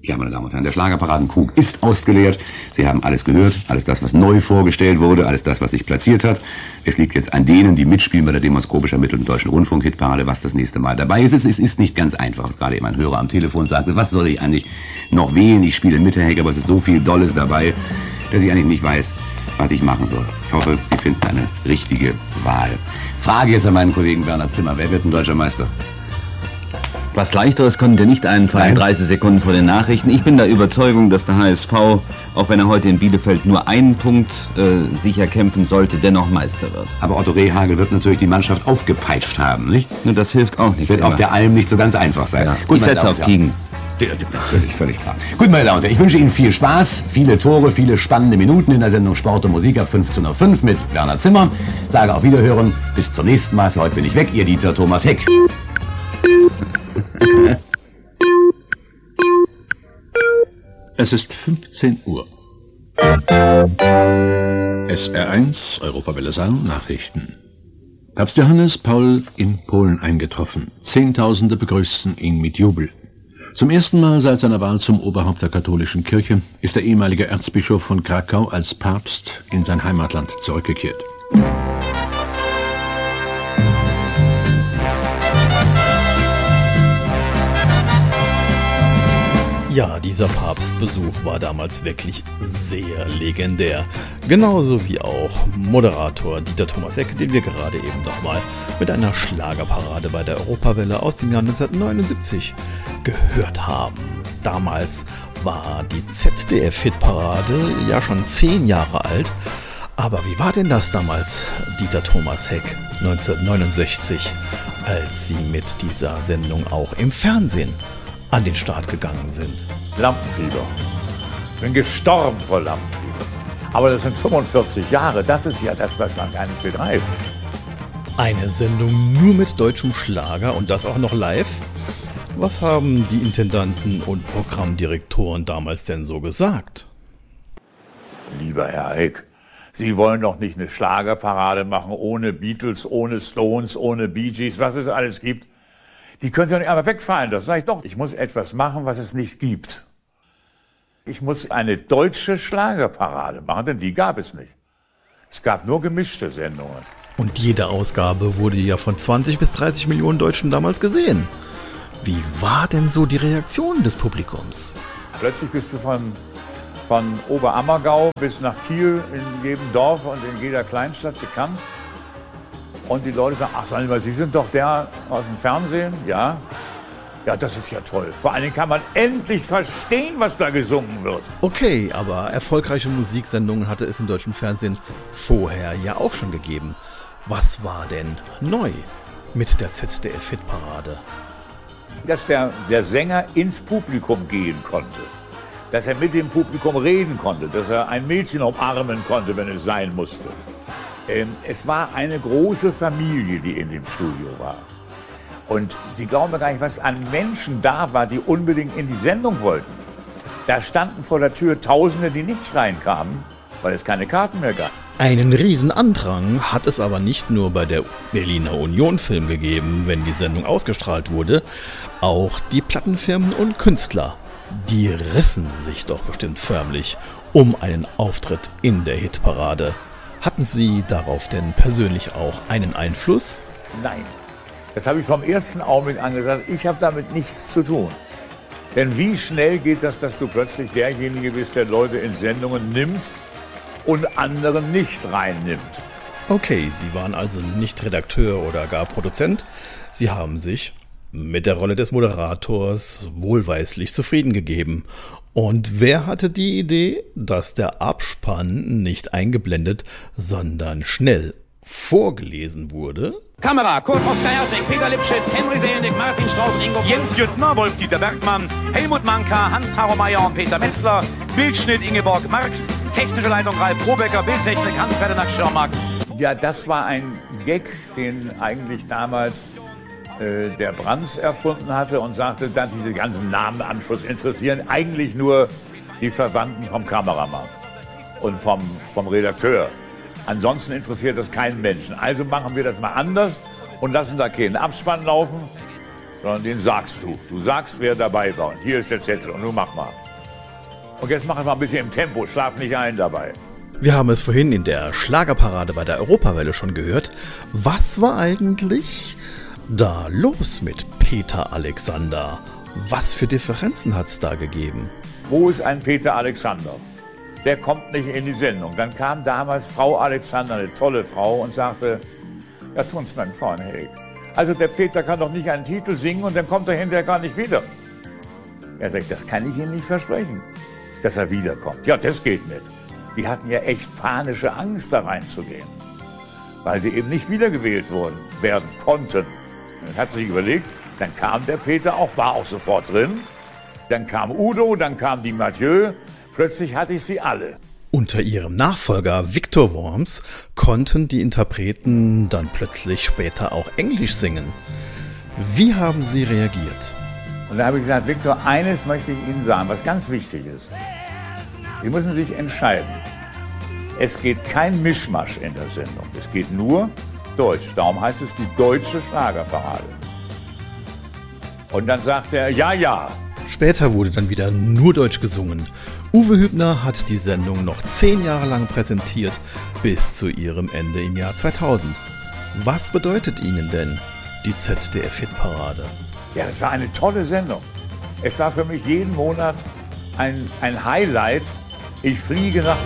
Ja, meine Damen und Herren, der Schlagerparadenkrug ist ausgeleert. Sie haben alles gehört, alles das, was neu vorgestellt wurde, alles das, was sich platziert hat. Es liegt jetzt an denen, die mitspielen bei der demoskopisch ermittelten Deutschen Rundfunk-Hitparade, was das nächste Mal dabei ist. Es ist nicht ganz einfach, was gerade eben ein Hörer am Telefon sagte. Was soll ich eigentlich noch wählen? Ich spiele Mitterheck, aber es ist so viel Dolles dabei, dass ich eigentlich nicht weiß, was ich machen soll. Ich hoffe, Sie finden eine richtige Wahl. Frage jetzt an meinen Kollegen Bernhard Zimmer. Wer wird ein deutscher Meister? Was Leichteres konnte nicht einfallen, 30 Sekunden vor den Nachrichten. Ich bin der Überzeugung, dass der HSV, auch wenn er heute in Bielefeld nur einen Punkt sicher kämpfen sollte, dennoch Meister wird. Aber Otto Rehhagel wird natürlich die Mannschaft aufgepeitscht haben, nicht? Nur das hilft auch nicht. Wird auf der Alm nicht so ganz einfach sein. Ja. Gut, ich setze auf Kiegen. Völlig klar. Gut, meine Damen und Herren, ich wünsche Ihnen viel Spaß, viele Tore, viele spannende Minuten in der Sendung Sport und Musik ab 15:05 Uhr mit Bernhard Zimmer. Sage auf Wiederhören, bis zum nächsten Mal. Für heute bin ich weg, Ihr Dieter Thomas Heck. Es ist 15 Uhr. SR1, Europawelle Saarland, Nachrichten. Papst Johannes Paul in Polen eingetroffen. Zehntausende begrüßten ihn mit Jubel. Zum ersten Mal seit seiner Wahl zum Oberhaupt der katholischen Kirche ist der ehemalige Erzbischof von Krakau als Papst in sein Heimatland zurückgekehrt. Ja, dieser Papstbesuch war damals wirklich sehr legendär. Genauso wie auch Moderator Dieter Thomas Heck, den wir gerade eben nochmal mit einer Schlagerparade bei der Europawelle aus dem Jahr 1979 gehört haben. Damals war die ZDF-Hitparade ja schon 10 Jahre alt. Aber wie war denn das damals, Dieter Thomas Heck, 1969, als Sie mit dieser Sendung auch im Fernsehen an den Start gegangen sind? Lampenfieber. Ich bin gestorben vor Lampenfieber. Aber das sind 45 Jahre. Das ist ja das, was man gar nicht begreift. Eine Sendung nur mit deutschem Schlager und das auch noch live? Was haben die Intendanten und Programmdirektoren damals denn so gesagt? Lieber Herr Heck, Sie wollen doch nicht eine Schlagerparade machen ohne Beatles, ohne Stones, ohne Bee Gees, was es alles gibt. Die können Sie doch nicht einfach wegfallen. Das sage ich doch. Ich muss etwas machen, was es nicht gibt. Ich muss eine deutsche Schlagerparade machen, denn die gab es nicht. Es gab nur gemischte Sendungen. Und jede Ausgabe wurde ja von 20 bis 30 Millionen Deutschen damals gesehen. Wie war denn so die Reaktion des Publikums? Plötzlich bist du von Oberammergau bis nach Kiel in jedem Dorf und in jeder Kleinstadt bekannt. Und die Leute sagen, ach, sagen Sie mal, Sie sind doch der aus dem Fernsehen? Ja. Ja, das ist ja toll. Vor allen Dingen kann man endlich verstehen, was da gesungen wird. Okay, aber erfolgreiche Musiksendungen hatte es im deutschen Fernsehen vorher ja auch schon gegeben. Was war denn neu mit der ZDF-Hitparade? Dass der Sänger ins Publikum gehen konnte. Dass er mit dem Publikum reden konnte. Dass er ein Mädchen umarmen konnte, wenn es sein musste. Es war eine große Familie, die in dem Studio war. Und Sie glauben mir gar nicht, was an Menschen da war, die unbedingt in die Sendung wollten. Da standen vor der Tür Tausende, die nicht reinkamen, weil es keine Karten mehr gab. Einen riesen Andrang hat es aber nicht nur bei der Berliner Union Film gegeben, wenn die Sendung ausgestrahlt wurde. Auch die Plattenfirmen und Künstler, die rissen sich doch bestimmt förmlich um einen Auftritt in der Hitparade. Hatten Sie darauf denn persönlich auch einen Einfluss? Nein, das habe ich vom ersten Augenblick an gesagt. Ich habe damit nichts zu tun. Denn wie schnell geht das, dass du plötzlich derjenige bist, der Leute in Sendungen nimmt und anderen nicht reinnimmt? Okay, Sie waren also nicht Redakteur oder gar Produzent. Sie haben sich mit der Rolle des Moderators wohlweislich zufrieden gegeben. Und wer hatte die Idee, dass der Abspann nicht eingeblendet, sondern schnell vorgelesen wurde? Kamera, Kurt Oskar Herting, Peter Lipschitz, Henry Seelnick, Martin Strauß, Ingo Jens Jüttner, Wolf-Dieter Bergmann, Helmut Manka, Hans Haromeier und Peter Metzler, Bildschnitt Ingeborg Marx, technische Leitung Ralf Robecker, Bildtechnik Hans-Ferdinand Schirmack. Ja, das war ein Gag, den eigentlich damals der Brands erfunden hatte und sagte, dass diese ganzen Namenanschluss interessieren eigentlich nur die Verwandten vom Kameramann und vom Redakteur. Ansonsten interessiert das keinen Menschen. Also machen wir das mal anders und lassen da keinen Abspann laufen. sondern den sagst du. Du sagst, wer dabei war. Und hier ist der Zettel und nun mach mal. Und jetzt mach ich mal ein bisschen im Tempo, schlaf nicht ein dabei. Wir haben es vorhin in der Schlagerparade bei der Europawelle schon gehört. Was war eigentlich da los mit Peter Alexander? Was für Differenzen hat es da gegeben? Wo ist ein Peter Alexander? Der kommt nicht in die Sendung. Dann kam damals Frau Alexander, eine tolle Frau, und sagte, ja, tun's mein Freund, hey. Also der Peter kann doch nicht einen Titel singen und dann kommt er hinterher gar nicht wieder. Er sagt, das kann ich Ihnen nicht versprechen, dass er wiederkommt. Ja, das geht nicht. Die hatten ja echt panische Angst, da reinzugehen, weil sie eben nicht wiedergewählt werden konnten. Dann hat sich überlegt, dann kam der Peter auch, war auch sofort drin. Dann kam Udo, dann kam die Mathieu. Plötzlich hatte ich sie alle. Unter ihrem Nachfolger Victor Worms konnten die Interpreten dann plötzlich später auch Englisch singen. Wie haben Sie reagiert? Und da habe ich gesagt, Victor, eines möchte ich Ihnen sagen, was ganz wichtig ist. Sie müssen sich entscheiden. Es geht kein Mischmasch in der Sendung. Es geht nur Deutsch. Darum heißt es die deutsche Schlagerparade. Und dann sagt er, ja, ja. Später wurde dann wieder nur Deutsch gesungen. Uwe Hübner hat die Sendung noch 10 Jahre lang präsentiert, bis zu ihrem Ende im Jahr 2000. Was bedeutet Ihnen denn die ZDF-Hitparade? Ja, es war eine tolle Sendung. Es war für mich jeden Monat ein Highlight. Ich fliege nach